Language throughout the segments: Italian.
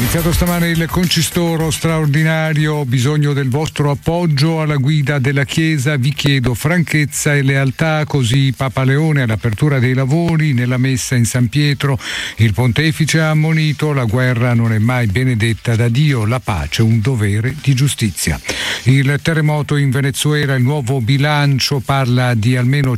Iniziato stamane il concistoro straordinario, ho bisogno del vostro appoggio alla guida della Chiesa, vi chiedo franchezza e lealtà, così Papa Leone all'apertura dei lavori nella messa in San Pietro. Il pontefice ha ammonito: la guerra non è mai benedetta da Dio, la pace un dovere di giustizia. Il terremoto in Venezuela, il nuovo bilancio parla di almeno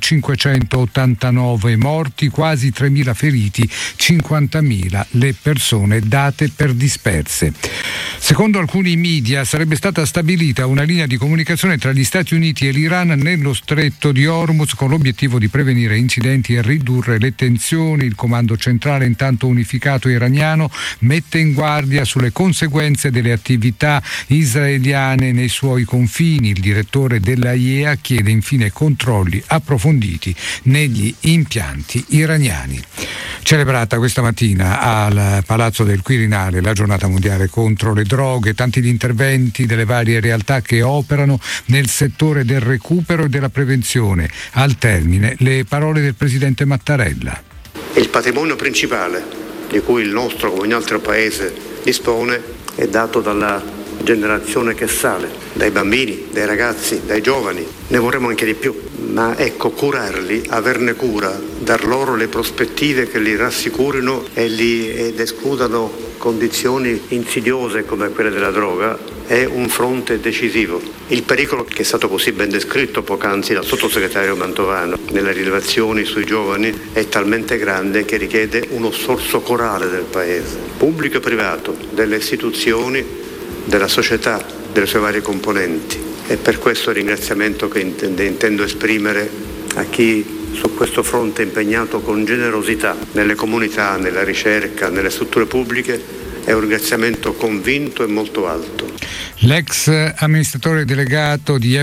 589 morti, quasi 3.000 feriti, 50.000 le persone date per disperse. Secondo alcuni media sarebbe stata stabilita una linea di comunicazione tra gli Stati Uniti e l'Iran nello stretto di Hormuz con l'obiettivo di prevenire incidenti e ridurre le tensioni. Il comando centrale, intanto unificato iraniano, mette in guardia sulle conseguenze delle attività israeliane nei suoi confini. Il direttore dell'AIEA chiede infine controlli approfonditi negli impianti iraniani. Celebrata questa mattina al Palazzo del Quirinale la giornata mondiale contro le droghe, tanti gli interventi delle varie realtà che operano nel settore del recupero e della prevenzione. Al termine le parole del presidente Mattarella. Il patrimonio principale di cui il nostro, come ogni altro paese, dispone è dato dalla generazione che sale, dai bambini, dai ragazzi, dai giovani. Ne vorremmo anche di più, ma ecco, curarli, averne cura, dar loro le prospettive che li rassicurino ed escludano condizioni insidiose come quelle della droga è un fronte decisivo. Il pericolo, che è stato così ben descritto poc'anzi dal sottosegretario Mantovano nelle rilevazioni sui giovani, è talmente grande che richiede uno sforzo corale del Paese, pubblico e privato, delle istituzioni, della società, delle sue varie componenti. E per questo il ringraziamento che intendo esprimere a chi su questo fronte è impegnato con generosità nelle comunità, nella ricerca, nelle strutture pubbliche, è un ringraziamento convinto e molto alto. L'ex amministratore delegato di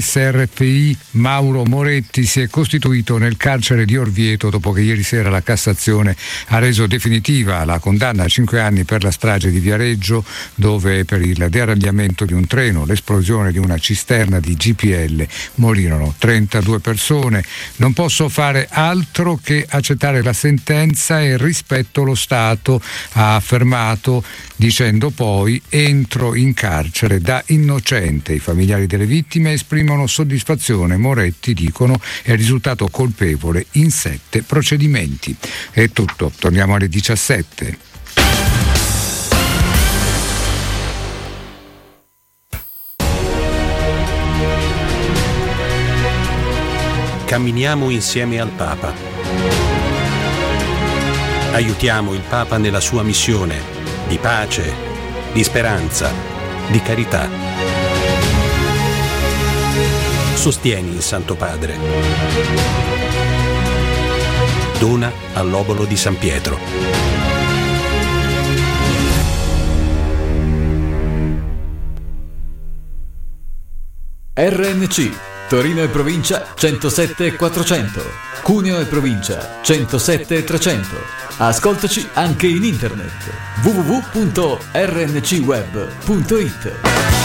FSRFI Mauro Moretti si è costituito nel carcere di Orvieto dopo che ieri sera la Cassazione ha reso definitiva la condanna a 5 anni per la strage di Viareggio, dove per il deragliamento di un treno, l'esplosione di una cisterna di GPL morirono 32 persone. Non posso fare altro che accettare la sentenza e rispetto lo Stato, ha affermato, dicendo poi: entro in carcere da innocente. I familiari delle vittime esprimono soddisfazione. Moretti, dicono, è risultato colpevole in 7 procedimenti. È tutto, torniamo alle 17. Camminiamo insieme al Papa. Aiutiamo il Papa nella sua missione di pace, di speranza, di carità. Sostieni il Santo Padre. Dona all'Obolo di San Pietro. RNC Torino e provincia 107 e 400, Cuneo e provincia 107 e 300. Ascoltaci anche in internet www.rncweb.it.